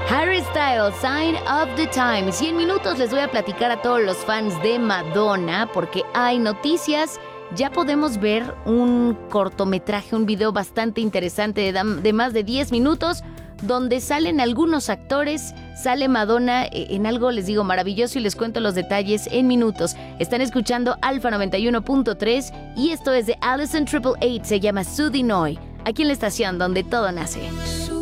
Harry Styles, Sign of the Times. Y en minutos les voy a platicar a todos los fans de Madonna porque hay noticias. Ya podemos ver un cortometraje, un video bastante interesante de más de 10 minutos donde salen algunos actores, sale Madonna en algo, les digo, maravilloso y les cuento los detalles en minutos. Están escuchando Alfa 91.3 y esto es de Allison 888, se llama Sudinoy, aquí en la estación donde todo nace.